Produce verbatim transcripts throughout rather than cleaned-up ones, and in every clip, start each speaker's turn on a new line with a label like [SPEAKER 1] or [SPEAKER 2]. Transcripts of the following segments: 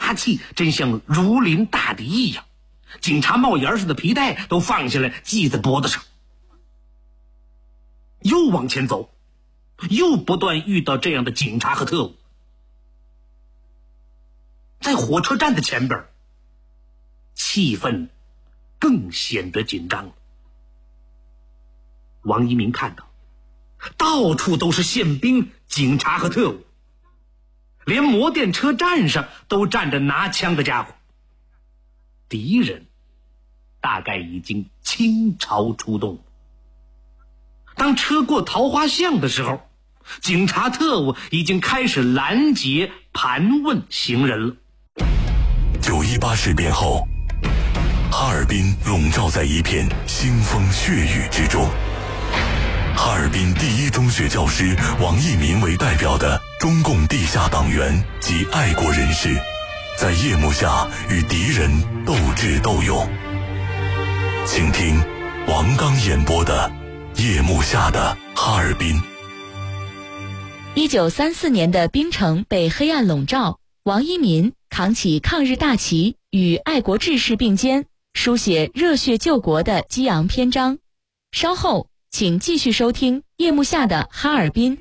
[SPEAKER 1] 杀气真像如临大敌一样，警察帽檐似的皮带都放下来系在脖子上。又往前走，又不断遇到这样的警察和特务。在火车站的前边，气氛更显得紧张了。王一鸣看到到处都是宪兵、警察和特务，连摩电车站上都站着拿枪的家伙。敌人大概已经倾巢出动了。当车过桃花巷的时候，警察特务已经开始拦截盘问行人了。
[SPEAKER 2] 九一八事变后，哈尔滨笼罩在一片腥风血雨之中。哈尔滨第一中学教师王一鸣为代表的中共地下党员及爱国人士，在夜幕下与敌人斗智斗勇。请听王刚演播的《夜幕下的哈尔滨》。
[SPEAKER 3] 一九三四年的滨城被黑暗笼罩，王一鸣扛起抗日大旗，与爱国志士并肩，书写热血救国的激昂篇章。稍后请继续收听《夜幕下的哈尔滨》。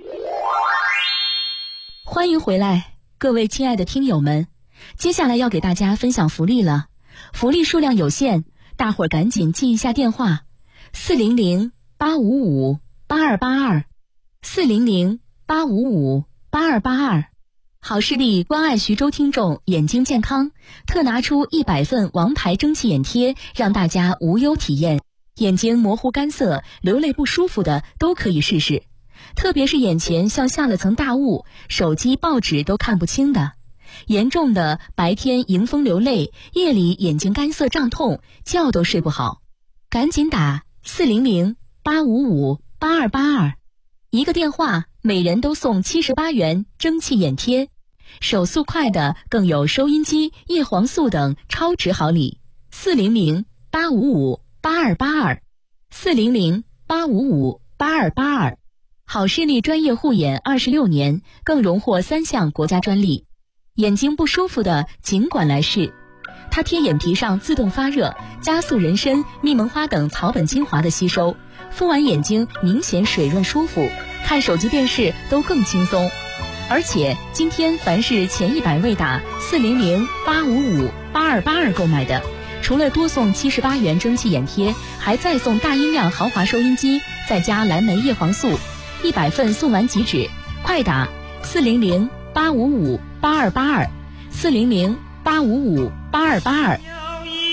[SPEAKER 3] 欢迎回来，各位亲爱的听友们，接下来要给大家分享福利了。福利数量有限，大伙儿赶紧记一下电话：四零零八五五八二八二，四零零八五五八二八二。好视力关爱徐州听众眼睛健康，特拿出一百份王牌蒸汽眼贴，让大家无忧体验。眼睛模糊干涩、流泪不舒服的都可以试试，特别是眼前像下了层大雾，手机、报纸都看不清的，严重的白天迎风流泪，夜里眼睛干涩胀痛，觉都睡不好，赶紧打四零零八五五八二八二，一个电话每人都送七十八元蒸汽眼贴，手速快的更有收音机、叶黄素等超值好礼。四零零八五五八二八二，四零零八五五八二八二。好视力专业护眼二十六年，更荣获三项国家专利。眼睛不舒服的尽管来试，它贴眼皮上自动发热，加速人参、蜜蒙花等草本精华的吸收，敷完眼睛明显水润舒服，看手机电视都更轻松。而且今天凡是前一百位打四零零八五五八二八二购买的，除了多送七十八元蒸汽眼贴，还再送大音量豪华收音机，再加蓝莓叶黄素，一百份送完即止。快打四零零八五五八二八二，四零零八五五八二八二。